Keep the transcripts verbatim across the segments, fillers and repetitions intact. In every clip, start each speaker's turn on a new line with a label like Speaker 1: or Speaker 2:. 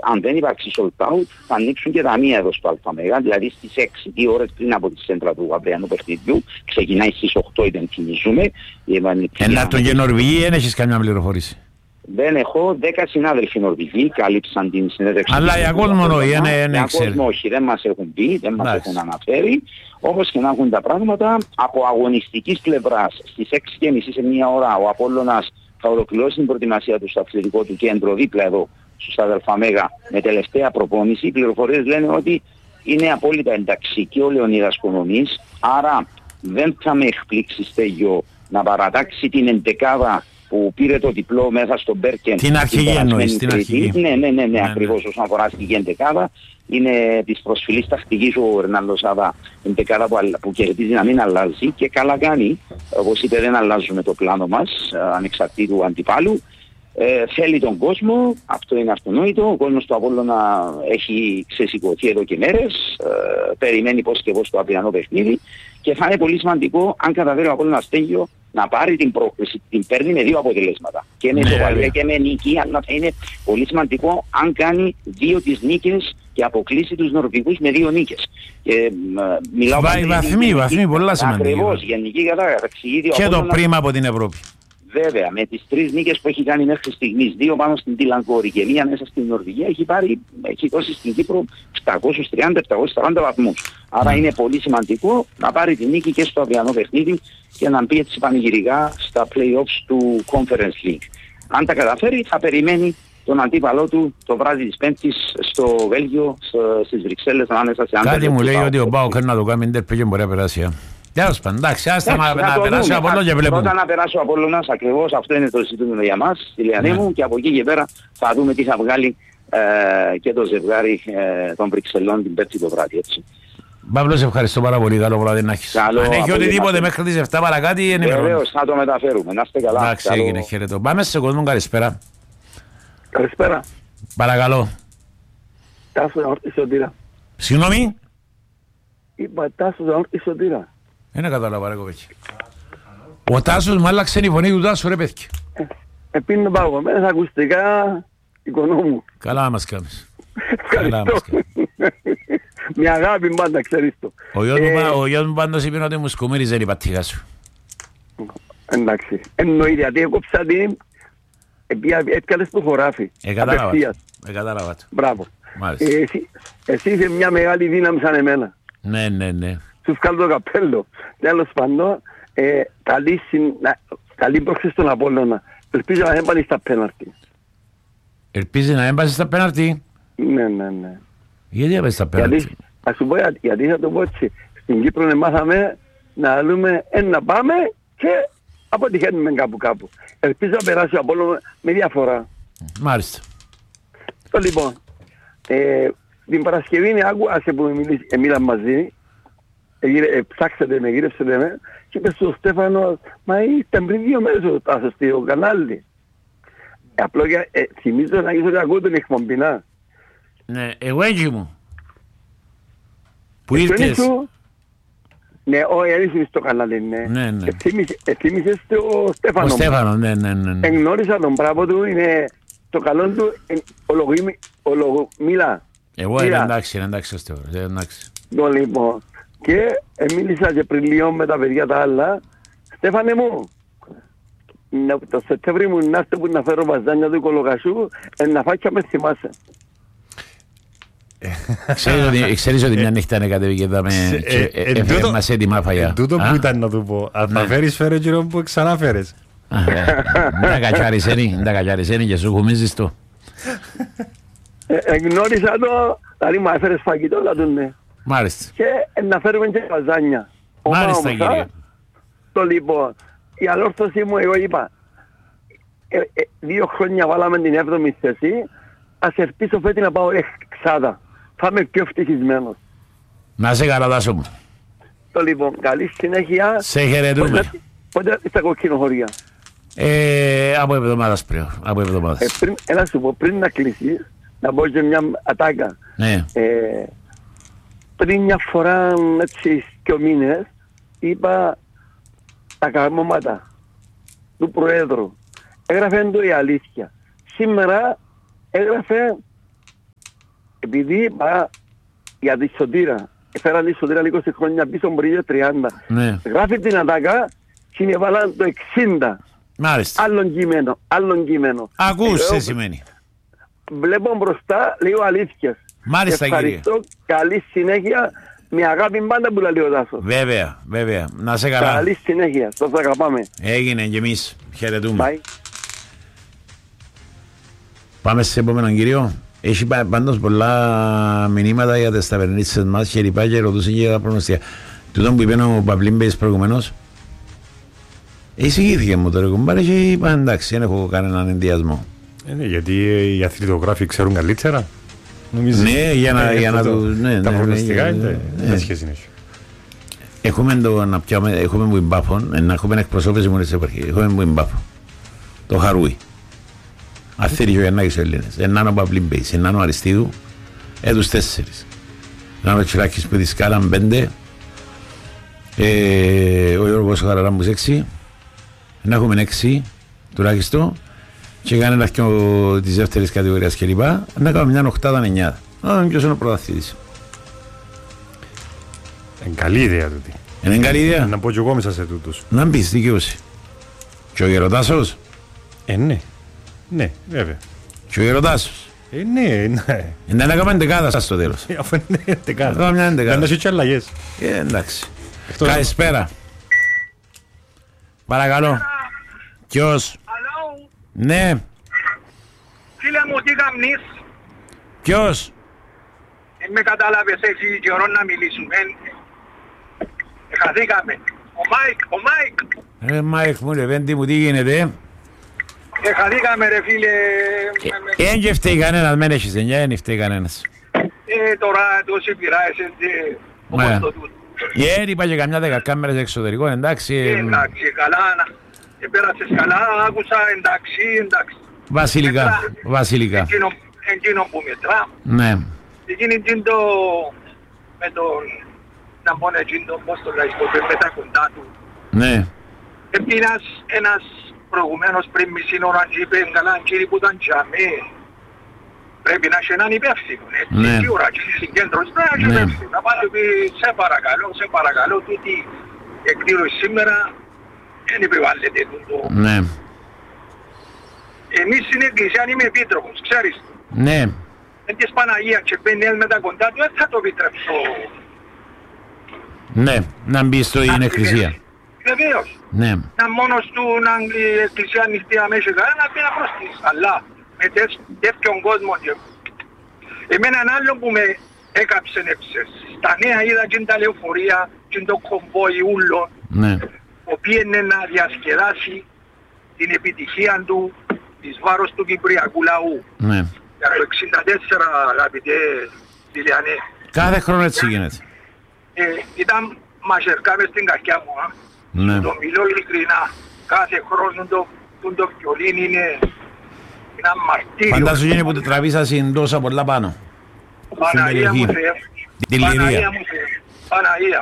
Speaker 1: αν δεν υπάρξει sold out, θα ανοίξουν και τα μία εδώ στο ΑΜΕΓΑ, δηλαδή στις έξι, δύο ώρες πριν από τη σέντρα του αυριανού παιχνιδιού, ξεκινάει στις οκτώ, υπενθυμίζουμε.
Speaker 2: Ένα το και Νορβηγοί, δεν έχεις καμιά πληροφορήση?
Speaker 1: Δεν έχω, δέκα συνάδελφοι Νορβηγοί κάλυψαν την συνέντευξη.
Speaker 2: Αλλά για κόσμο νοεί,
Speaker 1: δεν κόσμο όχι, δεν μας έχουν πει, δεν μας έχουν αναφέρει. Όπως και να έχουν τα πράγματα, από αγωνιστικής πλευράς στις έξι και μισή σε μία ώρα ο Απόλλωνας θα ολοκληρώσει την προετοιμασία του στο αθλητικό του κέντρο δίπλα εδώ στους ΑΜΕΓΑ με τελευταία προπόνηση. Οι πληροφορίες λένε ότι είναι απόλυτα εντάξει και ο Λεωνίδας Κονομής, άρα δεν θα με εκπλήξει, Στέγιο, να παρατάξει την εντεκάδα που πήρε το διπλό μέσα στον Μπέρκεν.
Speaker 2: Την αρχική εννοείς, την αρχική.
Speaker 1: Ναι, ναι, ναι, ναι, ακριβώς όσον αφορά στην εντεκάδα. Είναι της προσφυλής τακτικής ο Ερνάντο Σάβα, εντεκάδα που, που κερδίζει να μην αλλάζει και καλά κάνει. Όπως είπε, δεν αλλάζουμε το πλάνο μας, ανεξαρτήτου αντιπάλου. Ε, θέλει τον κόσμο, αυτό είναι αυτονόητο. Ο κόσμος του Απόλλωνα έχει ξεσηκωθεί εδώ και μέρες, ε, περιμένει πώς και πώς το αυριανό παιχνίδι και θα είναι πολύ σημαντικό αν καταφέρει ο Απόλλωνας, Στέγιο, να πάρει την πρόκληση. Την παίρνει με δύο αποτελέσματα. Και με ισοβαρία και με νίκη, αλλά θα είναι πολύ σημαντικό αν κάνει δύο τις νίκες και αποκλείσει τους Νορβηγούς με δύο νίκες. Και, μιλάω
Speaker 2: Βα, βαθμοί, βαθμοί, πολλά σημαντικά.
Speaker 1: Ακριβώς, γενική κατάταξη.
Speaker 2: Και το πρίμα από την Ευρώπη.
Speaker 1: Βέβαια, με τις τρεις νίκες που έχει κάνει μέχρι στιγμής, δύο πάνω στην Τιλανκόρη και μία μέσα στην Νορβηγία, έχει πάρει, έχει δώσει στην Κύπρο επτακόσιους τριάντα με επτακόσιους σαράντα βαθμούς. Άρα mm. είναι πολύ σημαντικό να πάρει τη νίκη και στο αυριανό παιχνίδι και να μπει έτσι πανηγυρικά στα play-offs του Conference League. Αν τα καταφέρει, θα περιμένει τον αντίπαλό του το βράδυ της Πέμπτης στο Βέλγιο, στις Βρυξέλλες, ανάμεσα σε
Speaker 2: Κάτι μου λέει ότι ο Πάοκ να το κάνει ντερ και μπορεί να περάσει. Τέλος πάντων, εντάξει, άστα να περάσει ο Απόλλωνας και βλέπουμε.
Speaker 1: Πρώτα να περάσει ο Απόλλωνας, ακριβώς αυτό είναι το ζητούμενο για μας, στη Λιανέ μου, και από εκεί και πέρα θα δούμε τι θα βγάλει και το ζευγάρι των Βρυξελών την Πέμπτη το βράδυ, έτσι.
Speaker 2: Παύλο, σε ευχαριστώ πάρα πολύ, καλό βράδυ να έχεις. Αν έχει οτιδήποτε μέχρι τις εφτά παρακάτι, ενημερώνω.
Speaker 1: Βεβαίως, θα το μεταφέρουμε, να είστε καλά.
Speaker 2: Εντάξει, έγινε, χαιρετώ. Πάμε σε κόσμο, καλησπέρα.
Speaker 3: Καλησπέρα.
Speaker 2: Παρακαλώ.
Speaker 3: Τάσος Ισοτήρα.
Speaker 2: Συγγνώμη.
Speaker 3: Είπα Τάσος Ισοτήρα.
Speaker 2: Δεν κατάλαβα ρε κοπέκι. Ο Τάσος μου άλλαξε η φωνή του Τάσου ρε παιδιά.
Speaker 3: Επίνω παγωμένες ακουστικά οικονόμου.
Speaker 2: Καλά μας κάνεις.
Speaker 3: Ευχαριστώ. Μια αγάπη πάντα, ξέρεις το.
Speaker 2: Ο γιος μου πάντως είπε ότι μου σκουμύριζε η πατήκα σου.
Speaker 3: Εντάξει. Εννοείται, γιατί έκοψα την έπιαλες το χωράφι.
Speaker 2: Εκατάλαβα το.
Speaker 3: Μπράβο. Εσύ είσαι μια μεγάλη δύναμη σαν εμένα.
Speaker 2: Ναι, ναι, ναι.
Speaker 3: Σου βγάλω το καπέλο. Τέλος πάντων, καλή πρόξη στον Απόλλωνα. Ελπίζω να έμπανε στα πέναρτι.
Speaker 2: Ελπίζει να έμπασε στα πέναρτι.
Speaker 3: Ναι, ναι, ναι.
Speaker 2: Γιατί έμπασε στα πέναρτι?
Speaker 3: Γιατί, ας σου πω γιατί θα το πω έτσι. Στην Κύπρο μάθαμε να λέμε ένα πάμε και αποτυχαίνουμε κάπου κάπου. Ελπίζω να περάσει ο Απόλλωνας με διαφορά.
Speaker 2: Μάλιστα.
Speaker 3: Το λοιπόν, ε, την Παρασκευή άκουασε που μίλαμε μαζί, ε, ψάξατε με, γύρεψετε με και είπε στον Στέφανο, μα ήταν πριν δύο μέρες ο Τάσος στο κανάλι. Ε, απλώς ε, θυμίζω να είσαι ότι ακούω τον εκπομπινά.
Speaker 2: Ναι, εγώ έτσι μου. Που ήρθες.
Speaker 3: Ναι, όχι, έρθεις στο κανάλι, ναι.
Speaker 2: Ναι, ναι.
Speaker 3: Εθύμισες το Στέφανο.
Speaker 2: Ο Στέφανο, ναι, ναι, ναι.
Speaker 3: Εγνώρισα τον πράγμα του, είναι το καλό του, ολογομίλα.
Speaker 2: Εγώ είναι εντάξει, είναι εντάξει ο Στέφανος, εντάξει.
Speaker 3: Το λοιπόν, και μίλησα και πριν λίγο με τα παιδιά τα άλλα, Στέφανε μου, το Σεπτέμβρη μου να έρθω που να φέρω βαζάνια του κολοκασού, να φάκια με θυμάσαι.
Speaker 2: Ξέρεις ότι μια νύχτα είναι κατέβηκε εδώ με έφερμας έτοιμα φαγιά.
Speaker 4: Τούτο που ήταν να του πω, αν θα φέρεις φέρε κύριο που ξαναφέρες.
Speaker 2: Δεν τα κατσάρισένει και σου χουμίζεις το.
Speaker 3: Εγνώρισα το, δηλαδή μου έφερες φαγητό, θα του ναι.
Speaker 2: Μάλιστα.
Speaker 3: Και να φέρουμε και βαζάνια.
Speaker 2: Μάλιστα κύριε.
Speaker 3: Το λοιπόν, η αλόρθωση μου εγώ είπα, δύο χρόνια βάλαμε την έβδομη θέση, ας ελπίσω φέτη να πάω εξάδα. Θα είμαι πιο ευτυχισμένος.
Speaker 2: Να σε καλά Τάσο μου.
Speaker 3: Το λοιπόν, καλή συνέχεια.
Speaker 2: Σε χαιρετούμε.
Speaker 3: Πότε στα κοκκινοχωρία?
Speaker 2: Ε, από εβδομάδας πριν. Από εβδομάδας.
Speaker 3: Ε, πριν, έλα σου πω, πριν να κλείσεις, να πω και μια ατάκα.
Speaker 2: Ναι.
Speaker 3: Ε, πριν μια φορά, έτσι, δύο μήνες, είπα τα καρμώματα του Προέδρου. Έγραφε το η αλήθεια. Σήμερα έγραφε επειδή είπα για τη Σωτήρα, έφεραν τη Σωτήρα είκοσι χρόνια πίσω, μπορεί και τριάντα.
Speaker 2: Ναι.
Speaker 3: Γράφει την ατάκα και έβαλαν το εξήντα.
Speaker 2: Μάλιστα.
Speaker 3: Άλλον κείμενο, άλλον κείμενο.
Speaker 2: Ακούς,
Speaker 3: Ε,
Speaker 2: τι σημαίνει.
Speaker 3: Βλέπω μπροστά λίγο αλήθειες.
Speaker 2: Μάλιστα,
Speaker 3: Ευχαριστώ, καλή συνέχεια. Με αγάπη πάντα που λέει ο Τάσος.
Speaker 2: Βέβαια, βέβαια. Να σε καλά.
Speaker 3: Καλή συνέχεια, σας αγαπάμε.
Speaker 2: Έγινε και εμείς. Χαιρετούμε.
Speaker 3: Bye.
Speaker 2: Πάμε σε επόμενο κύριο. Έχει πα- πάντως πολλά μηνύματα για τις ταβερνίτσες μας και λοιπά και ρωτούσε και για τα προγνωστικά. Τούτον που είπε ο Παυλίμπης προηγουμένως, εισηγήθηκε μου τώρα κουμπάρε και είπα εντάξει, δεν έχω κανέναν ενδιασμό.
Speaker 4: Ε, ναι, γιατί οι αθλητογράφοι ξέρουν καλύτερα. Νομίζεις.
Speaker 2: Ναι, για να,
Speaker 4: Ε,
Speaker 2: για να
Speaker 4: αυτό το-
Speaker 2: του... Ναι,
Speaker 4: τα
Speaker 2: ναι,
Speaker 4: προγνωστικά
Speaker 2: ναι,
Speaker 4: είναι.
Speaker 2: ναι.
Speaker 4: Δεν σχέση έχει.
Speaker 2: Έχουμε το να πιάμε, έχουμε που μπάφον, να έχουμε εκπροσώπηση μόνοι σε επαρχή. Έχουμε που μπάφον. Το Χαρούι. Αθήρι ο Γιαννάκης ο Έλληνες. Ενάν ο Παυλίμπης, ενάν ο Αριστίδου, ε, τους τέσσερις. Ενάν ο Τσιράκης που δισκάλαν πέντε, ε, ο Γιώργος ο Χαραράμπους έξι, να έχουμε έξι τουλάχιστον και κανένα και της δεύτερης κατηγορίας κλπ. Να κάνουμε μια οχτάδα εννιά. Να ποιος είναι ο πρωταθλητής.
Speaker 4: Είναι καλή ιδέα τούτη.
Speaker 2: Είναι καλή ιδέα.
Speaker 4: Να πω κι εγώ μέσα σε τούτους.
Speaker 2: Να μπεις δικαίωση. Και ο Γεροτάσος.
Speaker 4: Ε, ναι. Ναι, βέβαια.
Speaker 2: Και ο Γεροτάσος.
Speaker 4: Ε, ναι, ναι.
Speaker 2: Είναι να κάνουμε εντεκάδα στο τέλος.
Speaker 4: Ε, αφού είναι
Speaker 2: Να
Speaker 4: εντεκάδα.
Speaker 2: κάνουμε μια εντεκάδα.
Speaker 4: Να έχει και αλλαγές.
Speaker 2: Ε, εντάξει.
Speaker 4: Εκτός-
Speaker 2: Καλησπέρα. Παρακαλώ. Ποιος.
Speaker 5: Αλλάου,
Speaker 2: Ναι.
Speaker 5: φίλε μου, τι καμνείς,
Speaker 2: Ποιος.
Speaker 5: ε, με κατάλαβες, έχει καιρό να μιλήσουμε. Ε, χαθήκαμε. Ο Μάικ, ο Μάικ,
Speaker 2: Ρε Μάικ μου, ρε Βέντι μου, τι γίνεται.
Speaker 5: ε, χαθήκαμε ρε φίλε. Με- με-
Speaker 2: Εν και φταίει κανένας, μεν έχεις εννιά, εν φταίει κανένας.
Speaker 5: Ε, τώρα τόση πειράζεσαι, ε, όπως
Speaker 2: Ναι.
Speaker 5: το τούτο.
Speaker 2: Ε, είπα και καμιά δέκα κάμερες εξωτερικών, εντάξει.
Speaker 5: Ε,
Speaker 2: ε,
Speaker 5: εντάξει, καλά, να- ε, πέρασες καλά, άκουσα, εντάξει, εντάξει.
Speaker 2: Βασιλικά, βασιλικά.
Speaker 5: Εκείνο, εκείνο που μετρά,
Speaker 2: Ναι.
Speaker 5: εκείνη την το, με τον, να πω εκείνο το, πώς το λέει, με τα κοντά του.
Speaker 2: Ναι.
Speaker 5: Επίνας ένας προηγουμένως πριν μισή ώρα και είπε καλά κύριοι που ήταν τζαμί. Πρέπει να έχει έναν υπεύθυνο, έτσι,
Speaker 2: Ναι.
Speaker 5: τι ώρα και η συγκέντρωση πρέπει να έχει
Speaker 2: Ναι.
Speaker 5: υπεύθυνο. Να πάει πει σε παρακαλώ, σε παρακαλώ, τούτη εκδήλωση σήμερα δεν επιβάλλεται τούτο.
Speaker 2: Ναι.
Speaker 5: Εμείς στην εκκλησία είμαι επίτροπος, ξέρεις.
Speaker 2: Ναι.
Speaker 5: Εν της Παναγίας και μπαίνει με τα κοντά του, δεν θα το επιτρέψω.
Speaker 2: Ναι. Να μπει στο είναι εκκλησία.
Speaker 5: Βεβαίως.
Speaker 2: Ναι.
Speaker 5: Να μόνος του να η εκκλησία ανοιχτή αμέσως να πει να προστήσει. Αλλά με τες- τέτοιον κόσμο και... Εμένα ένα άλλο που με έκαψε έψες. Στα νέα είδα και τα λεωφορεία και το κομπόι ούλο
Speaker 2: Ναι.
Speaker 5: που πήγαινε να διασκεδάσει την επιτυχία του της βάρος του Κυπριακού λαού.
Speaker 2: Ναι.
Speaker 5: Για το εξήντα τέσσερα αγαπητέ Τηλιανέ.
Speaker 2: Κάθε χρόνο έτσι γίνεται.
Speaker 5: Ε, ήταν μαχαιρκά μες στην καρδιά μου. Α.
Speaker 2: Ναι.
Speaker 5: Το μιλώ ειλικρινά. Κάθε χρόνο το, το, το βιολίν είναι ένα μαρτύριο.
Speaker 2: Φαντάσου γίνει που το τραβήσασαν τόσα πολλά πάνω.
Speaker 5: Παναγία μου
Speaker 2: περιοχή.
Speaker 5: Θεέ.
Speaker 2: Την
Speaker 5: Παναγία
Speaker 2: Λυρία.
Speaker 5: μου Θεέ. Παναγία.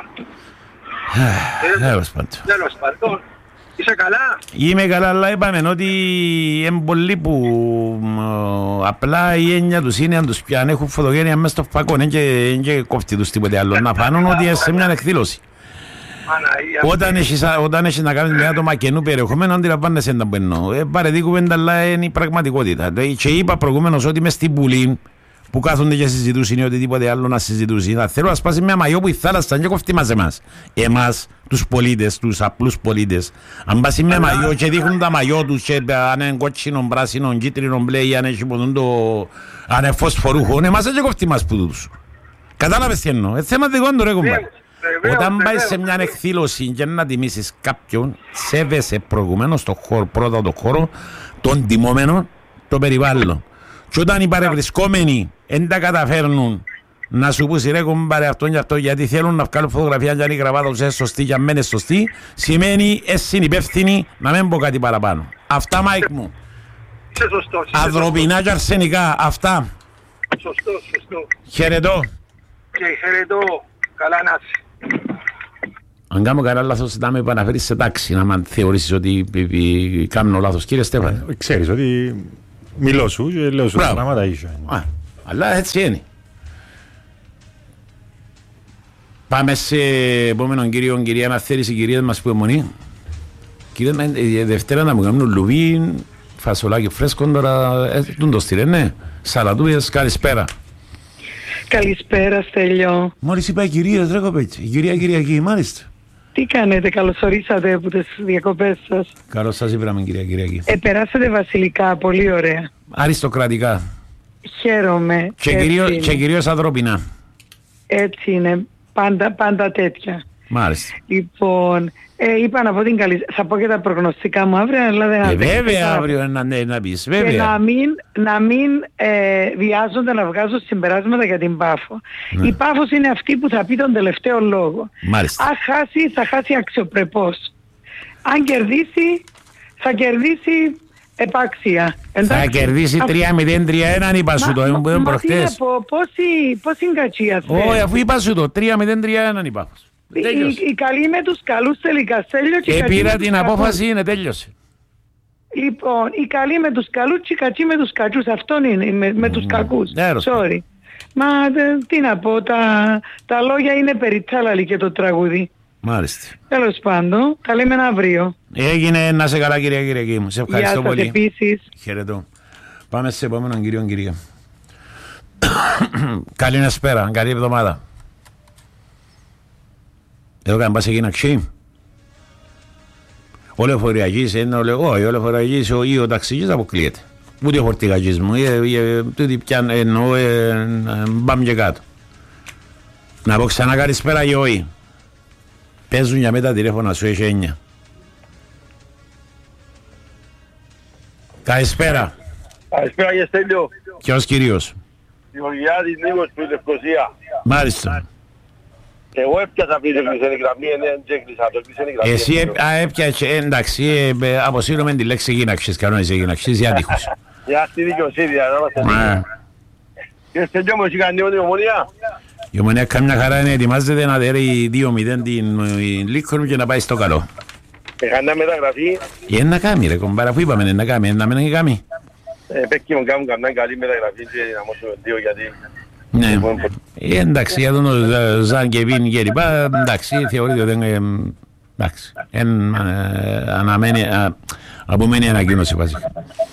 Speaker 2: Τέλος πάντων.
Speaker 5: Τέλος πάντων. Είσαι καλά.
Speaker 2: Είμαι καλά, αλλά είπαμε ότι είναι πολλοί που μ, απλά η έννοια τους είναι αν τους πιάνε έχουν φωτογένεια μέσα στο φακό, δεν και, εν και κόφτει τους τίποτε άλλο. Να φάνουν ότι είναι σε μια εκδήλωση.
Speaker 5: Παναγία μου
Speaker 2: Όταν
Speaker 5: Θεέ.
Speaker 2: έχεις, όταν έχεις να κάνεις με άτομα καινού περιεχομένου, αντιλαμβάνεσαι τα που εννοώ. Ε, παρετή κουβέντα, αλλά είναι η πραγματικότητα. Και είπα προηγουμένως ότι μες στην πουλή που κάθονται και συζητούσαν ή οτιδήποτε άλλο να συζητούσαν. Θα θέλω να σπάσει μια μαγιό που η θάλασσα και κοφτεί μας εμάς. Εμάς, τους πολίτες, τους απλούς πολίτες. Αν πάσει μια μαγιό και δείχνουν τα μαγιό τους και αν είναι κότσινο, πράσινο, κίτρινο, μπλε ή αν έχει ποτούν το... αν είναι φωσφορούχο, εμάς δεν κοφτεί μας που τους. Κατάλαβες τι εννοώ. Ε, θέμα δικών του ρε κουμπά.
Speaker 5: Βεβαίως,
Speaker 2: Όταν πάει
Speaker 5: βεβαίως.
Speaker 2: σε μια εκδήλωση και να τιμήσεις κάποιον, σέβεσαι προηγουμένως το χώρο, πρώτα το χώρο, τον τιμόμενο, το περιβάλλον. Και όταν οι παρευρισκόμενοι δεν τα καταφέρνουν να σου πούσει ρε κομπάρε αυτό και αυτό γιατί θέλουν να βγάλουν φωτογραφία και αν η γραβάτα τους είναι σωστή και αν μένει σωστή, σημαίνει εσύ είναι υπεύθυνοι να μην πω κάτι παραπάνω. Αυτά Μάικ μου.
Speaker 5: Είσαι σωστός. είσαι
Speaker 2: Ανθρωπινά και αρσενικά. Αυτά.
Speaker 5: σωστός, Σωστός, σωστό.
Speaker 2: Χαιρετώ.
Speaker 5: Και χαιρετώ. Καλά να είσαι.
Speaker 2: Αν κάνω κανένα λάθος, να με επαναφέρεις σε τάξη, να με θεωρήσεις ότι π- π- κάνω λάθος. Κύριε Στέφανε.
Speaker 4: Ε, Ξέρεις ότι μιλώ σου και λέω σου τα
Speaker 2: Μπράβο.
Speaker 4: πράγματα ίσια.
Speaker 2: Α, αλλά έτσι είναι. Πάμε σε επόμενον κύριο, κυρία Αναθέρηση, οι κυρίες μας που αιμονή. Κυρία, η Δευτέρα να μου κάνουν λουβί, φασολάκι φρέσκο τώρα, τούν το στήρε, ναι. Σαλατούιες, καλησπέρα.
Speaker 6: Καλησπέρα, Στέλιο.
Speaker 2: Μόλις είπα η κυρία, ρε κοπέτσι, η κυρία Κυριακή, μάλιστα.
Speaker 6: Τι κάνετε, καλωσορίσατε από τις διακοπές σας.
Speaker 2: Καλώς σας είπαμε, κυρία Κυριακή.
Speaker 6: Ε, περάσατε βασιλικά, πολύ ωραία.
Speaker 2: Αριστοκρατικά.
Speaker 6: Χαίρομαι.
Speaker 2: Και, κυρίως, και κυρίως ανθρώπινα.
Speaker 6: Έτσι είναι, πάντα, πάντα τέτοια.
Speaker 2: Μάλιστα.
Speaker 6: Λοιπόν, ε, είπα να πω την καλή. Θα πω και τα προγνωστικά μου αύριο, αλλά δεν
Speaker 2: ε, βέβαια, αύριο να, να, να πεις, βέβαια.
Speaker 6: Και να μην, να μην ε, βιάζονται να βγάζω συμπεράσματα για την Πάφο. Ναι. Η Πάφος είναι αυτή που θα πει τον τελευταίο λόγο.
Speaker 2: Μάλιστα.
Speaker 6: Αν χάσει, θα χάσει αξιοπρεπώς. Αν κερδίσει, θα κερδίσει επάξια. Εντάξει.
Speaker 2: Θα κερδίσει τρία μηδέν τρία ένα, είπα σου το,
Speaker 6: μα, μα τι
Speaker 2: προχτές.
Speaker 6: Πώς είναι κατσία.
Speaker 2: Όχι, αφού είπα σου το, τρία μηδέν τρία ένα, είπα.
Speaker 6: Οι καλοί με τους καλούς τελικά, Στέλιο.
Speaker 2: Και πήρα την απόφαση, είναι, τέλειωσε.
Speaker 6: Λοιπόν, οι καλοί με τους καλούς και οι κακοί με τους κακούς. Αυτό είναι, με, με τους κακούς. Sorry. Μα τι να πω, τα, τα λόγια είναι περιτσάλαλοι και το τραγούδι.
Speaker 2: Μάλιστα.
Speaker 6: Τέλος πάντων, τα λέμε αύριο.
Speaker 2: Έγινε, να σε καλά, κυρία Κυριακή μου. Σε ευχαριστώ
Speaker 6: Γεια σας,
Speaker 2: πολύ.
Speaker 6: Επίσης.
Speaker 2: Χαιρετώ. Πάμε σε επόμενον κύριο, κυρία. Καλή σπέρα, καλή εβδομάδα. Εδώ κάνει πας εκείνα ξύ. Ο λεωφοριακής είναι ο λεωφοριακής, ο λεωφοριακής ή ο ταξίγης αποκλείεται. Ούτε ο φορτηγακής μου, τούτοι πιάνε εννοώ, πάμε και κάτω. Να πω ξανά καλησπέρα και όχι. Παίζουν για μένα τα τηλέφωνα σου, έχει έννοια. Καλησπέρα.
Speaker 3: Καλησπέρα και Στέλιο.
Speaker 2: Ποιος κυρίως?
Speaker 3: Γεωργιάδης Νίκος που είναι Λευκοσία.
Speaker 2: Μάλιστα.
Speaker 3: Εγώ έπιασα πριν έκλεισε η γραμμή, δεν έκλεισα, το έκλεισε η γραμμή.
Speaker 2: Εσύ έπιασε, εντάξει, αποσύρουμε τη λέξη γύναξης, κανόνες γύναξης, για τείχους.
Speaker 3: Για στη δικαιοσύνη, να είμαστε. Και Στέλιο μου, εσύ κάνει την Ομονία.
Speaker 2: Η Ομονία καμιά χαρά είναι, ετοιμάζεται να δέρει δύο μηδέν την Λίκορμ και να πάει στο καλό.
Speaker 3: Έχανα μεταγραφή.
Speaker 2: Είναι να κάνει ρε κομπάρα, αφού είπαμε να κάνει, είναι να μην κάνει.
Speaker 3: Πέκει μου κάνουν καμιά καλή μεταγραφή και να μόσουμε δύο γιατί...
Speaker 2: Ναι, εντάξει, για τον Ζαν και Βιν και λοιπά, εντάξει, θεωρείται ότι είναι, εντάξει, απομένει ανακοίνωση βασικά.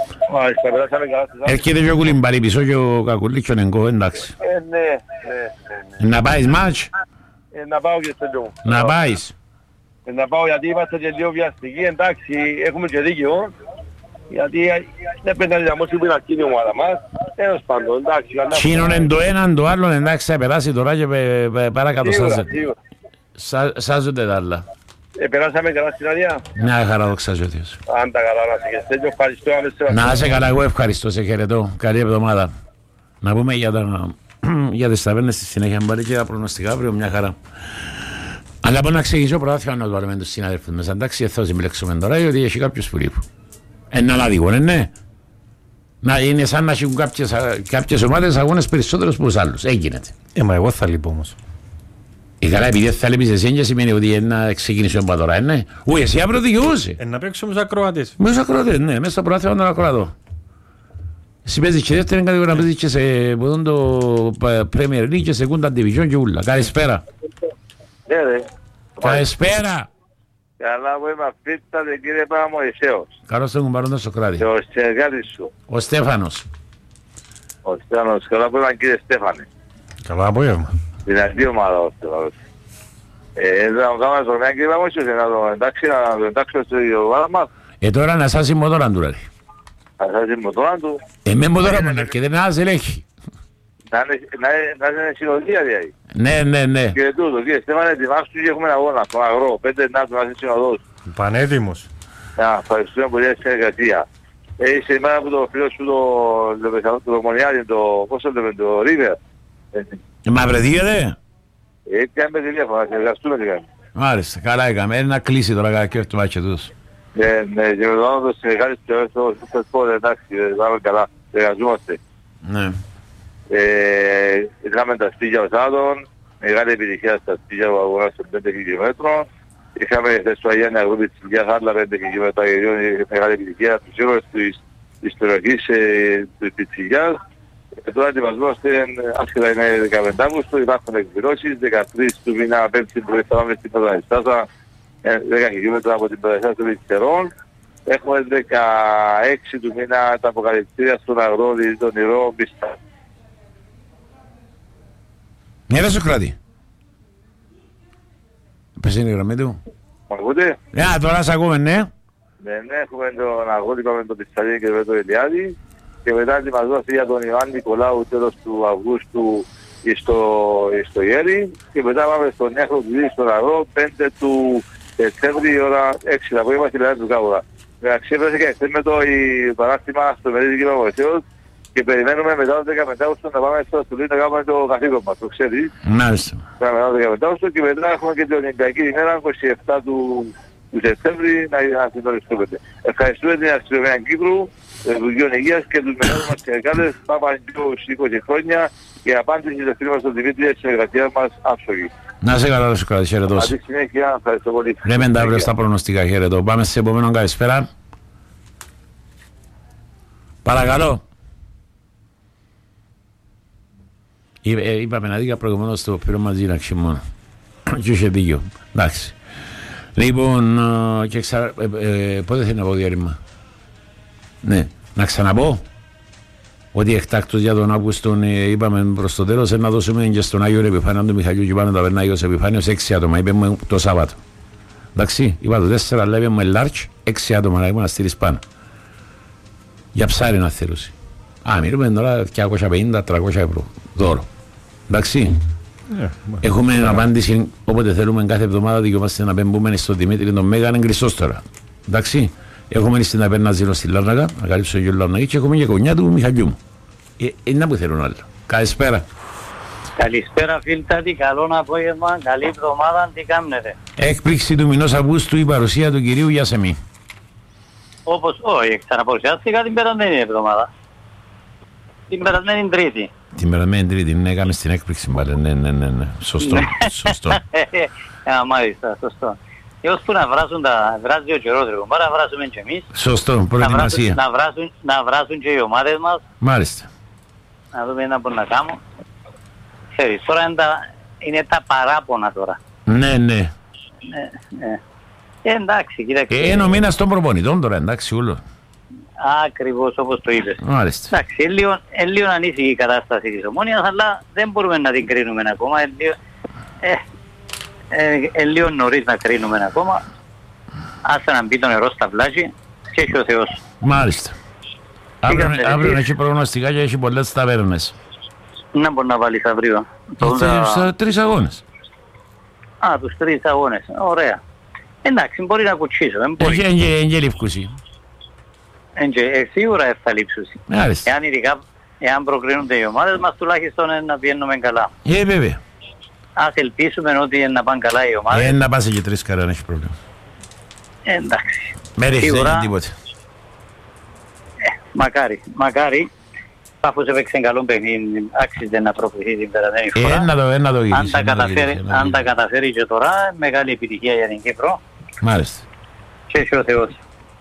Speaker 2: Έρχεται και ο Κουλιμπάρη πίσω και ο Κακουλής και ο Νεγκό, εντάξει.
Speaker 3: Ναι, ναι.
Speaker 2: Να πάεις μάτς?
Speaker 3: Να πάω και στο λόγο.
Speaker 2: Να πάεις.
Speaker 3: Να πάω γιατί είμαστε και λίγο βιαστικοί, εντάξει, έχουμε και δίκαιο. Γιατί δεν πρέπει να διαμόσουν που είναι αρκεί η ομάδα μας. Έως πάντων, εντάξει.
Speaker 2: Τσίνον εν το έναν, το άλλον, εντάξει, θα περάσει τώρα και παρακάτω σάζονται τα άλλα.
Speaker 3: Περάσαμε καλά στην Αλία.
Speaker 2: Μια χαρά δόξα ο Θεός.
Speaker 3: Άντα καλά, να σε και ευχαριστώ.
Speaker 2: Να είσαι καλά, εγώ ευχαριστώ, σε χαιρετώ. Καλή εβδομάδα. Να πούμε για, τα, για τις ταβέρνες στη συνέχεια, μπάρει και τα προγνωστικά αύριο, μια χαρά. Αλλά μπορώ να ξεκινήσω πρωτάθλημα να το βάλουμε τους συναδέλφους μας. Εντάξει, θα συμπλέξουμε τώρα, γιατί έχει κάποιους που λείπουν. Ένα λάδικο, ναι, ναι. Να είναι σαν να έχουν κάποιες, κάποιες ομάδες αγώνες περισσότερους από τους άλλους. Έγινε.
Speaker 4: Ε, μα εγώ θα λείπω όμως.
Speaker 2: Ε, καλά, επειδή θα λείπεις εσύ και σημαίνει ότι να ξεκινήσει ο πατωρά, ναι. Ού, εσύ αύριο δικαιούσε.
Speaker 4: Ε, να παίξω με τους ακροατές.
Speaker 2: Με τους ακροατές, ναι, μέσα στο πρωτάθλημα των ακροατών. Εσύ παίζεις και δεύτερη κατηγορία, παίζεις και σε το Premier League και σε Second Division και ούλα. Καλησπέρα.
Speaker 3: Ναι, ρε.
Speaker 2: Καλησπέρα.
Speaker 3: Καλά που είμαι αφήτατε κύριε Παπαμωυσέος.
Speaker 2: Καλώς τον κουμπαρόντο Σοκράτη.
Speaker 3: Και ο συνεργάτης σου.
Speaker 2: Ο Στέφανος.
Speaker 3: Ο Στέφανος. Καλά που είμαι κύριε Στέφανε.
Speaker 4: Καλά απόγευμα.
Speaker 3: Δυνατή ομάδα ο Στέφανος. Ε, δεν θα κάνουμε στο μια κύριε Παπαμωυσέος, να το εντάξει, να το εντάξουμε στο ομάδα μας.
Speaker 2: Ε, τώρα να σας η μοτόρα του, ρε.
Speaker 3: Να σας η μοτόρα του.
Speaker 2: Ε, με μοτόρα μου, και δεν σας ελέγχει.
Speaker 3: Να είναι συνοδεία δηλαδή.
Speaker 2: Ναι, ναι, ναι.
Speaker 3: Και τούτο, κύριε Στέφανε, ετοιμάσου και έχουμε ένα αγώνα στον αγρό. Πέντε να του να είσαι συνοδός.
Speaker 4: Πανέτοιμος.
Speaker 3: Να, ευχαριστούμε πολύ για την συνεργασία. Ε, είσαι η μέρα που το φίλο σου το Ομονιάδη, το πώς το λέμε, το River.
Speaker 2: Μα βρεθήκατε.
Speaker 3: Ε, κάνουμε τηλέφωνα, συνεργαστούμε τι κάνουμε.
Speaker 2: Μάλιστα, καλά έκαμε. Είναι να κλείσει τώρα κάτι και αυτό μάτια τους.
Speaker 3: Ναι, ναι, και με το άλλο το συνεργάτης και στο Super Sport, εντάξει, πάμε καλά, συνεργαζόμαστε.
Speaker 2: Ναι.
Speaker 3: Είχαμε τα σπίτια ο Σάδων, μεγάλη επιτυχία στα σπίτια που αγοράσαν πέντε χιλιόμετρων. Είχαμε χθες στο Αγιάννη Αγρούτη της Ηλιάς άλλα πέντε χιλιόμετρα και μεγάλη επιτυχία τους ήρωες της περιοχής της Πιτσιλιάς.
Speaker 7: Τώρα ετοιμαζόμαστε, άσχετα είναι δεκαπέντε Αυγούστου, υπάρχουν εκδηλώσεις, δεκατρείς του μήνα πέμπτη πρωί θα πάμε στην Πρωτανιστάσα, δέκα χιλιόμετρα από την Πρωτανιστάσα των Ιττερών. Έχουμε δεκαέξι του μήνα τα αποκαλυπτήρια στον Αγρόδη, τον Ηρώ, Μπίστα.
Speaker 2: Ναι, Σοκράτη. Πες είναι η γραμμή του.
Speaker 7: Μ' ακούτε?
Speaker 2: Ναι, τώρα σε ακούμε, ναι.
Speaker 7: Ναι, ναι, έχουμε τον Αγρόδη, είπαμε τον Πισταλίνη και τον Ελιάδη. Και μετά ετοιμαζόμαστε για τον Ιωάννη Νικολάου τέλος του Αυγούστου στο, στο Γέρι. Και μετά πάμε στον Νέχρο του Δίδη στον Αγρό, πέντε του Σεπτέμβρη, ώρα έξι, τα απόγευμα στη Λεωάννη του Κάβουρα. Εντάξει, έφερε και χθες με το παράστημα στο Μερίδη Κύριο Βοηθέως και περιμένουμε μετά το δεκαπέντε Αυγούστου να πάμε στο Στουλή να κάνουμε το καθήκον μας, το ξέρεις.
Speaker 2: Μάλιστα.
Speaker 7: Μετά το δεκαπέντε Αυγούστου και μετά έχουμε και την Ολυμπιακή ημέρα είκοσι επτά του, του Σεπτέμβρη να, να συντονιστούμε. Ευχαριστούμε την Αστυνομία Κύπρου, το Υπουργείο Υγείας και τους μεγάλους μας συνεργάτες Παπαντιούς είκοσι χρόνια και απάντηση στο φίλο μας τον Δημήτρη της συνεργασίας μας άψογη.
Speaker 2: Να σε καλά, σου κρατήσει, χαιρετός.
Speaker 7: Αντί συνέχεια, ευχαριστώ πολύ.
Speaker 2: Λέμε τα αύριο στα προγνωστικά, χαιρετώ. Πάμε σε επόμενο, καλησπέρα. Παρακαλώ. Είπαμε να δείκα προηγουμένως το πήρω μαζί να ξυμώνω. Και είχε δίκιο. Εντάξει. Λοιπόν, και ξα... ε, ε, πότε θέλει να πω διάρρημα. Ναι, να ξαναπώ ότι εκτάκτως για τον Αύγουστο ε, είπαμε προς το τέλος να δώσουμε και στον Άγιο Επιφάνιο του Μιχαλιού και πάνω τα περνάει ως Επιφάνιος έξι άτομα, είπαμε το Σάββατο. Εντάξει, είπα το τέσσερα, αλλά είπαμε large, έξι άτομα να είπαμε να στείλεις πάνω. Για ψάρι να θέλουσει. Α, μιλούμε τώρα διακόσια πενήντα με τριακόσια ευρώ δώρο. Εντάξει. Yeah, έχουμε yeah. απάντηση όποτε θέλουμε κάθε εβδομάδα δικαιούμαστε να πέμπουμε στον Δημήτρη τον Μέγα, είναι Χριστός τώρα. Εντάξει. Έχουμε στην Απέρνα Ζήλο στη Λάρνακα, να καλύψω και ο Λάρνακα και έχουμε και κονιά του Μιχαλιού μου. Ε, είναι που θέλουν άλλο. Καλησπέρα.
Speaker 8: Καλησπέρα φίλτατη, καλό απόγευμα, καλή εβδομάδα, τι κάνετε.
Speaker 2: Έκπληξη του μηνός Αυγούστου η παρουσία του κυρίου Γιασεμί.
Speaker 8: Όπως, όχι, ξαναπαρουσιάστηκα την περασμένη εβδομάδα. Την περασμένη Τρίτη.
Speaker 2: Την περασμένη Τρίτη, ναι, έκαμε στην έκπληξη πάλι, ναι, ναι, ναι, ναι, σωστό, σωστό.
Speaker 8: Α, μάλιστα, σωστό. Έως που να βράσουν τα, βράζει ο καιρός ρε κομπάρα, να βράσουμε και εμείς.
Speaker 2: Σωστό, προετοιμασία.
Speaker 8: Να βράσουν, να βράσουν και οι ομάδες μας.
Speaker 2: Μάλιστα.
Speaker 8: Να δούμε ένα που να κάνουμε. Ξέρεις, τώρα είναι τα, είναι τα παράπονα τώρα.
Speaker 2: Ναι, ναι.
Speaker 8: Ναι, ναι. Ε, εντάξει, κοίταξε.
Speaker 2: Ε, είναι ο μήνας των προπονητών τώρα, εντάξει, όλο.
Speaker 8: Ακριβώς όπως το είπες.
Speaker 2: Μάλιστα.
Speaker 8: Εντάξει, είναι λίγο, ε, λίγο ανήσυχη η κατάσταση της Ομόνοιας, αλλά δεν μπορούμε να την κρίνουμε ακόμα. Ε, λίγο, ε, ε, ε, λίγο νωρίς να κρίνουμε ακόμα. Άσε να μπει το νερό στα πλάγι και έχει ο Θεός.
Speaker 2: Μάλιστα. Αύριο, αύριο έχει προγνωστικά και έχει πολλές ταβέρνες.
Speaker 8: Να μπορεί να βάλεις αύριο.
Speaker 2: Τους τρεις αγώνες.
Speaker 8: Α, τους τρεις αγώνες. Ωραία. Εντάξει, μπορεί να κουτσίσω.
Speaker 2: Έχει εγγελιφκούσει.
Speaker 8: Ε, σίγουρα θα λείψουσει. Εάν, ειδικά, εάν προκρίνονται οι ομάδες μας, τουλάχιστον να πηγαίνουμε καλά.
Speaker 2: Ε, βέβαια.
Speaker 8: Ας ελπίσουμε ότι να πάνε καλά οι ομάδες.
Speaker 2: Ε, να πάσει και τρεις καρά, δεν έχει πρόβλημα.
Speaker 8: Ε, εντάξει.
Speaker 2: Μέρες δεν έχει τίποτε.
Speaker 8: Ε, μακάρι, μακάρι. Αφού σε παίξει καλό παιχνίδι, άξιζε να προχωρήσει την περασμένη φορά.
Speaker 2: Ε, να το, να το γυρίσει,
Speaker 8: αν, τα καταφέρει, αν τα καταφέρει και τώρα, μεγάλη επιτυχία για την Κύπρο.
Speaker 2: Μάλιστα.
Speaker 8: Και έχει ο Θεός.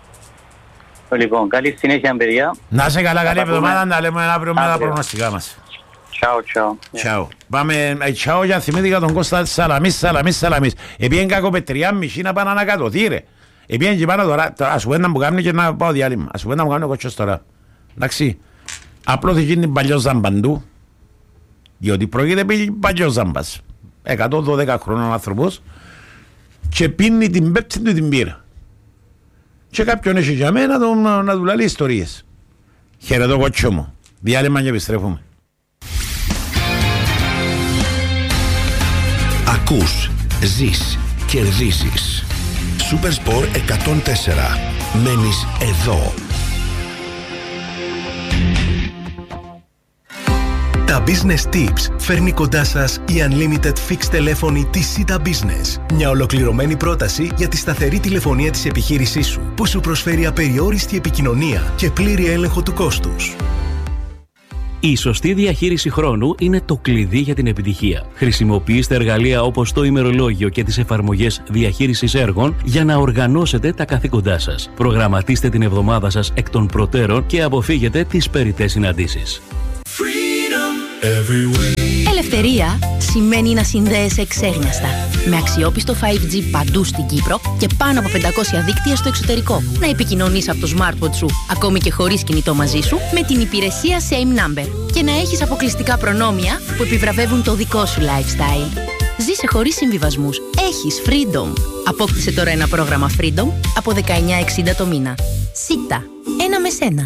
Speaker 8: Λοιπόν, καλή συνέχεια, παιδιά.
Speaker 2: Να σε καλά, καλή εβδομάδα, να λέμε αύριο με τα προγνωστικά μας.
Speaker 8: Τσάου, τσάου.
Speaker 2: Τσάου. Πάμε, τσάου για θυμήθηκα τον Κώστα Σαλαμής, Σαλαμής, Σαλαμής. Επίεν κακοπετριά μισή να πάνε ανακατωθεί ρε. Επίεν και πάνω τώρα, ας πούμε να μου κάνει και να πάω διάλειμμα. Ας πούμε να μου κάνει ο κότσος τώρα. Εντάξει. Απλώς εκεί είναι παλιό ζαμπαντού, διότι πρόκειται παλιό ζαμπάς. εκατόν δώδεκα χρόνων άνθρωπος και πίνει την πέπτη του την πύρα. Και κάποιον έχει για μένα να, να, να του λέει ιστορίες. Χαιρετώ κότσο μου. Διάλειμμα και επιστρέφουμε.
Speaker 9: Ακούς, ζεις, κερδίζεις. Supersport εκατόν τέσσερα. Μένεις εδώ. Τα Business Tips φέρνει κοντά σας η Unlimited Fixed τηλέφωνη της Sita Business. Μια ολοκληρωμένη πρόταση για τη σταθερή τηλεφωνία της επιχείρησής σου, που σου προσφέρει απεριόριστη επικοινωνία και πλήρη έλεγχο του κόστους.
Speaker 10: Η σωστή διαχείριση χρόνου είναι το κλειδί για την επιτυχία. Χρησιμοποιήστε εργαλεία όπως το ημερολόγιο και τις εφαρμογές διαχείρισης έργων για να οργανώσετε τα καθήκοντά σας. Προγραμματίστε την εβδομάδα σας εκ των προτέρων και αποφύγετε τις περιττές συναντήσεις. Free.
Speaker 11: Ελευθερία σημαίνει να συνδέεσαι εξέγνιαστα. Με αξιόπιστο φάιβ τζι παντού στην Κύπρο και πάνω από πεντακόσια δίκτυα στο εξωτερικό. Να επικοινωνείς από το smartphone σου, ακόμη και χωρίς κινητό μαζί σου, με την υπηρεσία Same Number. Και να έχεις αποκλειστικά προνόμια που επιβραβεύουν το δικό σου lifestyle. Ζήσε χωρίς συμβιβασμούς. Έχεις Freedom. Απόκτησε τώρα ένα πρόγραμμα Freedom από δεκαεννιά εξήντα το μήνα. Σίτα. Ένα με σένα.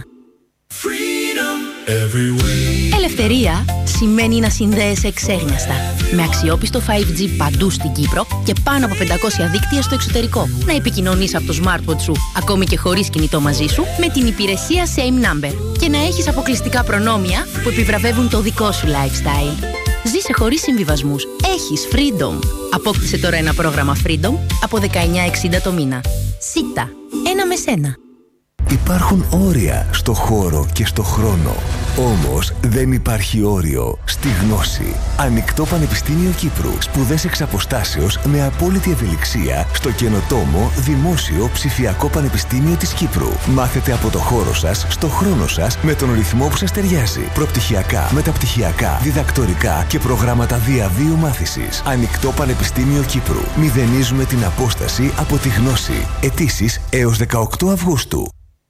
Speaker 11: Ελευθερία σημαίνει να συνδέεσαι εξέγνιαστα. Με αξιόπιστο φάιβ τζι παντού στην Κύπρο και πάνω από πεντακόσια δίκτυα στο εξωτερικό. Να επικοινωνείς από το smartphone σου, ακόμη και χωρίς κινητό μαζί σου, με την υπηρεσία Same Number. Και να έχεις αποκλειστικά προνόμια που επιβραβεύουν το δικό σου lifestyle. Ζήσε χωρίς συμβιβασμούς. Έχεις Freedom. Απόκτησε τώρα ένα πρόγραμμα Freedom από δεκαεννιά εξήντα το μήνα. Σίτα. Ένα με σένα.
Speaker 9: Υπάρχουν όρια στο χώρο και στο χρόνο. Όμως δεν υπάρχει όριο στη γνώση. Ανοιχτό Πανεπιστήμιο Κύπρου. Σπουδές εξ αποστάσεως με απόλυτη ευελιξία στο καινοτόμο Δημόσιο Ψηφιακό Πανεπιστήμιο της Κύπρου. Μάθετε από το χώρο σας, στο χρόνο σας, με τον ρυθμό που σας ταιριάζει. Προπτυχιακά, μεταπτυχιακά, διδακτορικά και προγράμματα διαβίου μάθησης. Ανοιχτό Πανεπιστήμιο Κύπρου. Μηδενίζουμε την απόσταση από τη γνώση. Αιτήσεις έως δεκαοκτώ Αυγούστου.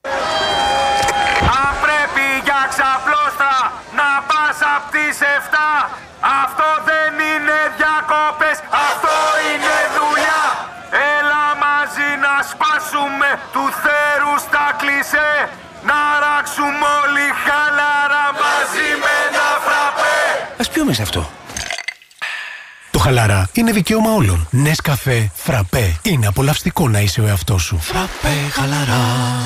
Speaker 12: Αν πρέπει για ξαπλώστα να πας απ' τις εφτά, αυτό δεν είναι διακόπες, αυτό είναι δουλειά. Έλα μαζί να σπάσουμε του θέρου στα κλισέ, να ράξουμε όλοι χαλαρά μαζί με ένα φραπέ.
Speaker 13: Ας πιούμε σε αυτό. Το χαλαρά είναι δικαίωμα όλων. Νεσκαφέ, φραπέ. Είναι απολαυστικό να είσαι ο εαυτός σου. Φραπέ, χαλαρά.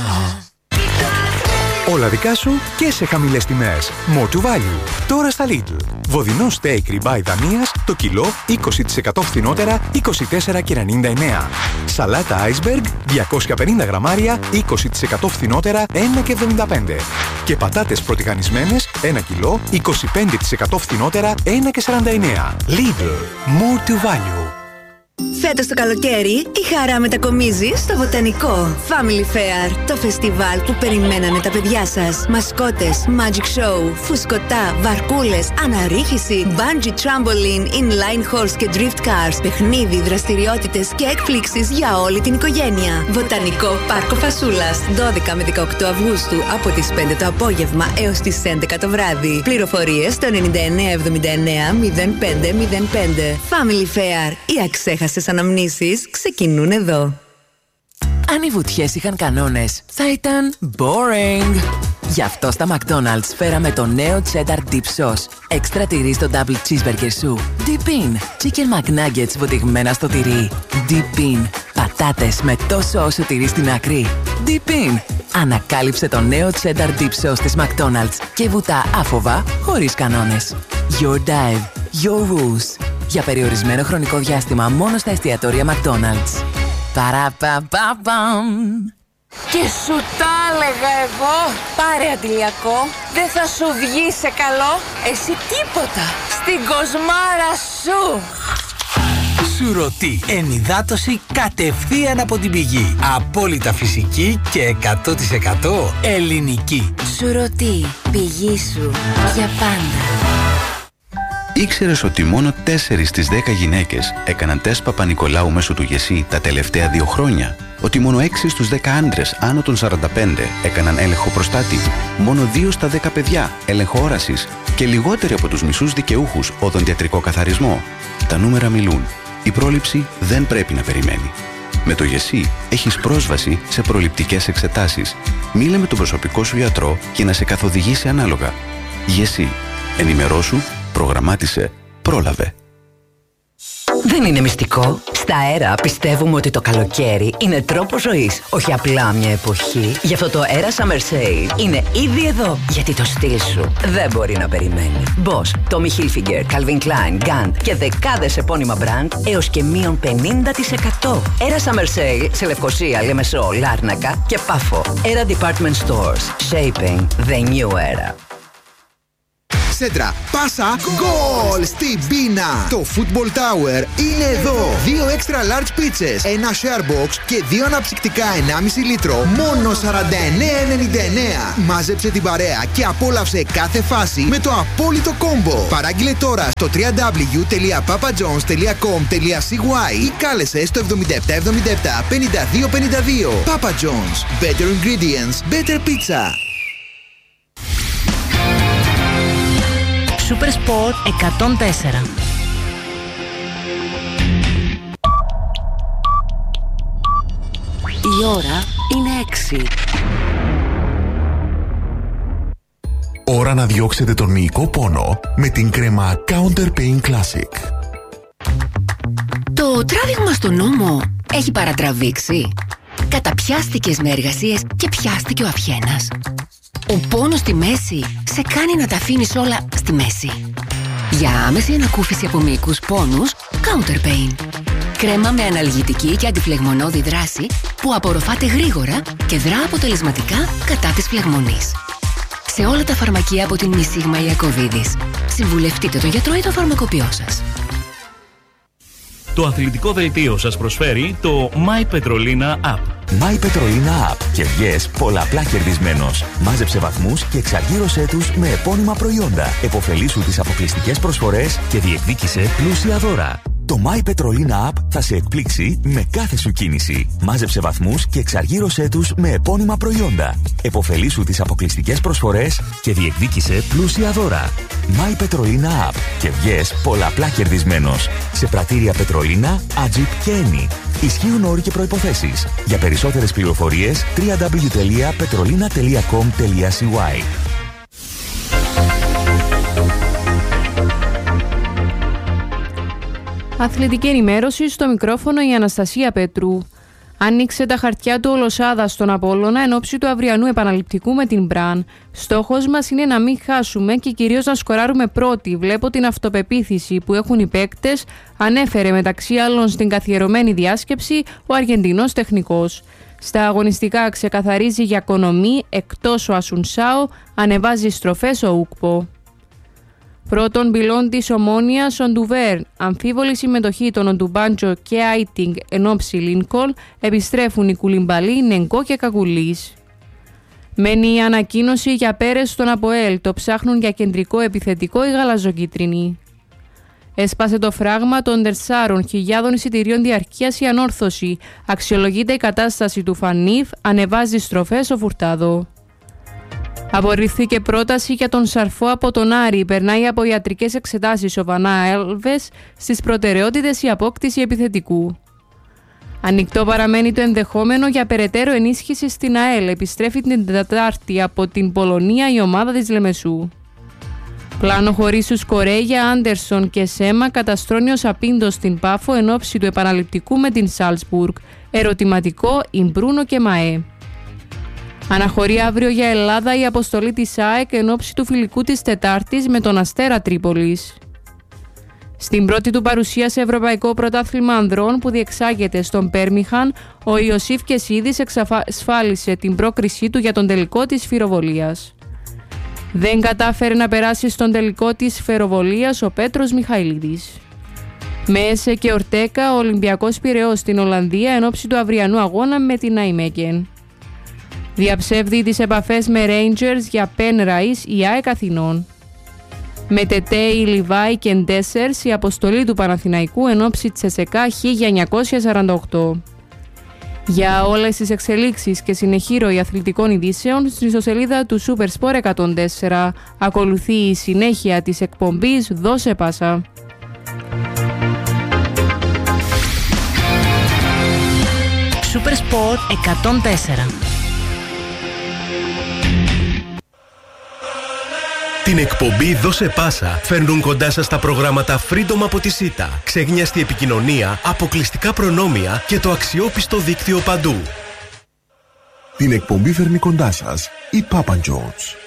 Speaker 14: Όλα δικά σου και σε χαμηλές τιμές. More to value. Τώρα στα Lidl. Βοδινό στέικ ριμπάι Δανίας, το κιλό είκοσι τοις εκατό φθηνότερα, είκοσι τέσσερα και ενενήντα εννέα. Σαλάτα Iceberg, διακόσια πενήντα γραμμάρια, είκοσι τοις εκατό φθηνότερα, ένα και εβδομήντα πέντε. Και πατάτες πρωτικανισμένες, ένα κιλό, είκοσι πέντε τοις εκατό φθηνότερα, ένα και σαράντα εννέα. Lidl. More to value.
Speaker 15: Φέτος το καλοκαίρι η χαρά μετακομίζει στο Βοτανικό. Family Fair, το φεστιβάλ που περιμένανε τα παιδιά σας. Μασκότες, magic show, φουσκωτά, βαρκούλες, αναρρίχηση, bungee trampoline, inline horse και drift cars, παιχνίδι, δραστηριότητες και εκπλήξεις για όλη την οικογένεια. Βοτανικό Πάρκο Φασούλας, δώδεκα με δεκαοκτώ Αυγούστου από τις πέντε το απόγευμα έως τις έντεκα το βράδυ. Πληροφορίες στο ενενήντα εννέα εβδομήντα εννέα μηδέν πέντε μηδέν πέντε. Family Fair, οι αξέχαστες αναμνήσεις ξεκινούν εδώ.
Speaker 16: Αν οι βουτιές είχαν κανόνες, θα ήταν boring. Γι' αυτό στα McDonald's φέραμε το νέο Cheddar Dip Sauce. Έξτρα τυρί στο double cheeseburger σου. Dip in. Chicken McNuggets βοτιγμένα στο τυρί. Dip in. Πατάτες με τόσο όσο τυρί στην άκρη. Dip in. Ανακάλυψε το νέο Cheddar Dip Sauce της McDonald's και βουτά άφοβα χωρίς κανόνες. Your dive. Your rules. Για περιορισμένο χρονικό διάστημα μόνο στα εστιατόρια McDonald's. Παραπαπαπαμ.
Speaker 17: Και σου τα έλεγα εγώ. Πάρε αντιλιακό. Δεν θα σου βγει σε καλό. Εσύ τίποτα. Στην κοσμάρα σου.
Speaker 13: Σουρωτή. Ενυδάτωση κατευθείαν από την πηγή. Απόλυτα φυσική και εκατό τοις εκατό ελληνική.
Speaker 17: Σουρωτή. Πηγή σου. Για πάντα.
Speaker 18: Ήξερες ότι μόνο τέσσερις στις δέκα γυναίκες έκαναν τεστ Παπα-Νικολάου μέσω του ΓΕΣΥ τα τελευταία δύο χρόνια? Ότι μόνο έξι στους δέκα άντρες άνω των σαράντα πέντε έκαναν έλεγχο προστάτη? Μόνο δύο στα δέκα παιδιά έλεγχο όρασης? Και λιγότεροι από τους μισούς δικαιούχους οδοντιατρικό καθαρισμό? Τα νούμερα μιλούν. Η πρόληψη δεν πρέπει να περιμένει. Με το ΓΕΣΥ έχεις πρόσβαση σε προληπτικές εξετάσεις. Μίλα με τον προσωπικό σου γιατρό για να σε καθοδηγήσει ανάλογα. ΓΕΣΥ. Ενημερώσου, προγραμμάτισε, πρόλαβε.
Speaker 16: Δεν είναι μυστικό. Στα Αέρα πιστεύουμε ότι το καλοκαίρι είναι τρόπος ζωής, όχι απλά μια εποχή. Γι' αυτό το Αέρα Summer Sale είναι ήδη εδώ, γιατί το στυλ σου δεν μπορεί να περιμένει. Boss, Tommy Hilfiger, Calvin Klein, Gant και δεκάδες επώνυμα brand έως και μείον πενήντα τοις εκατό. Αέρα Summer Sale σε Λευκοσία, Λεμεσό, Λάρνακα και Πάφο. Αέρα Department Stores. Shaping the new era.
Speaker 19: σέντρα, πάσα, γκολ στην πίνα. Το Football Tower είναι εδώ. Δύο extra large pizzas, ένα share box και δύο αναψυκτικά ενάμιση λίτρο. Μόνο σαράντα εννέα ενενήντα εννέα. Μάζεψε την παρέα και απόλαυσε κάθε φάση με το απόλυτο κόμπο. Παράγγειλε τώρα στο double-u double-u double-u τελεία papa john's τελεία com τελεία c y ή κάλεσε στο εβδομήντα επτά εβδομήντα επτά πενήντα δύο πενήντα δύο. Papa John's. Better ingredients, better pizza.
Speaker 11: Super Sport εκατόν τέσσερα.
Speaker 20: Η ώρα είναι έξι.
Speaker 13: Ώρα να διώξετε τον μυϊκό πόνο με την κρέμα Counter Pain Classic.
Speaker 15: Το τράβηγμα στον ώμο έχει παρατραβήξει. Καταπιάστηκες με εργασίες και πιάστηκε ο αυχένας. Ο πόνος στη μέση σε κάνει να τα αφήνεις όλα στη μέση. Για άμεση ανακούφιση από μυϊκούς πόνους, Counter Pain. Κρέμα με αναλγητική και αντιφλεγμονώδη δράση που απορροφάται γρήγορα και δρά αποτελεσματικά κατά της φλεγμονής. Σε όλα τα φαρμακεία από την Μισίγμα Ιακωβίδης. Συμβουλευτείτε τον γιατρό ή το φαρμακοποιό σας.
Speaker 10: Το αθλητικό δελτίο σας προσφέρει το My Petrolina App.
Speaker 21: My Petrolina App. Κερδιές πολλαπλά κερδισμένος. Μάζεψε βαθμούς και εξαργύρωσέ τους με επώνυμα προϊόντα. Εποφελήσου τις αποκλειστικές προσφορές και διεκδίκησε πλούσια δώρα. Το My Petrolina App θα σε εκπλήξει με κάθε σου κίνηση. Μάζεψε βαθμούς και εξαργύρωσέ τους με επώνυμα προϊόντα. Εποφελήσου τις αποκλειστικές προσφορές και διεκδίκησε πλούσια δώρα. My Petrolina App. Κερδιές πολλαπλά κερδισμένος. Σε πρατήρια Πετρολίνα, Ατζιπ και Eni. Ισχύουν όροι και προϋποθέσεις. Για περισσότερες πληροφορίες double-u double-u double-u τελεία petrolina τελεία com τελεία c y.
Speaker 22: Αθλητική ενημέρωση, στο μικρόφωνο η Αναστασία Πέτρου. Άνοιξε τα χαρτιά του ο Λοσάδας στον Απόλλωνα εν ώψη του αυριανού επαναληπτικού με την Μπραν. Στόχος μας είναι να μην χάσουμε και κυρίως να σκοράρουμε πρώτοι. Βλέπω την αυτοπεποίθηση που έχουν οι παίκτες, ανέφερε μεταξύ άλλων στην καθιερωμένη διάσκεψη ο Αργεντινός τεχνικός. Στα αγωνιστικά ξεκαθαρίζει για Κονομή, εκτός ο Ασουνσάο, ανεβάζει στροφές ο Ούκπο. Πρώτον πυλών της Ομόνιας, ο Ντουβέρ, αμφίβολη συμμετοχή των Οντουμπάντζο και Άιτινγκ εν όψη Λίνκολ, επιστρέφουν οι Κουλιμπαλί, Νεγκό και Κακουλής. Μένει η ανακοίνωση για Πέρες στον Αποέλ, το ψάχνουν για κεντρικό επιθετικό οι γαλαζοκίτρινοι. Έσπασε το φράγμα των τεσσάρων χιλιάδων εισιτηρίων διαρκείας η ανόρθωση. Αξιολογείται η κατάσταση του Φανίφ, ανεβάζει στροφές ο Φουρτάδο. Απορριφθήκε πρόταση για τον Σαρφό από τον Άρη. Περνάει από ιατρικές εξετάσεις ο Βανά Έλβες, στις προτεραιότητες η απόκτηση επιθετικού. Ανοιχτό παραμένει το ενδεχόμενο για περαιτέρω ενίσχυση στην ΑΕΛ. Επιστρέφει την Τετάρτη από την Πολωνία η ομάδα της Λεμεσού. Πλάνο χωρίς τους Κορέγια, Άντερσον και Σέμα καταστρώνει ως απίντος στην Πάφο εν ώψη του επαναληπτικού με την Σάλτσμπουργκ. Ερωτηματικό Ιμπρούνο και Μαέ. Αναχωρεί αύριο για Ελλάδα η αποστολή της ΑΕΚ εν ώψη του φιλικού της Τετάρτης με τον Αστέρα Τρίπολης. Στην πρώτη του παρουσία σε Ευρωπαϊκό Πρωτάθλημα Ανδρών που διεξάγεται στον Πέρμιχαν, ο Ιωσήφ Κεσίδης εξασφάλισε την πρόκρισή του για τον τελικό της Φυροβολίας. Δεν κατάφερε να περάσει στον τελικό της Φεροβολίας ο Πέτρος Μιχαηλίδης. Μέσε και Ορτέκα, ο Ολυμπιακός Πειραιώς στην Ολλανδία εν ώψη του αυριανού αγώνα με την Ναϊμέγκεν. Διαψεύδει τις επαφές με Rangers για Πεν Ραΐς η ΑΕΚ Αθηνών. Με Τετέι, Λιβάη και Ντέσσερς η αποστολή του Παναθηναϊκού εν ώψη της ΕΣΕΚΑ χίλια εννιακόσια σαράντα οκτώ. Για όλες τις εξελίξεις και συνεχή ροή αθλητικών ειδήσεων στην ιστοσελίδα του Super Sport εκατόν τέσσερα. Ακολουθεί η συνέχεια της εκπομπής «Δώσε πάσα».
Speaker 11: Super Sport εκατόν τέσσερα.
Speaker 13: Την εκπομπή «Δώσε πάσα» φέρνουν κοντά σας τα προγράμματα Freedom από τη ΣΥΤΑ, ξεγνιαστή επικοινωνία, αποκλειστικά προνόμια και το αξιόπιστο δίκτυο παντού.
Speaker 23: Την εκπομπή φέρνει κοντά σας η Papa John's.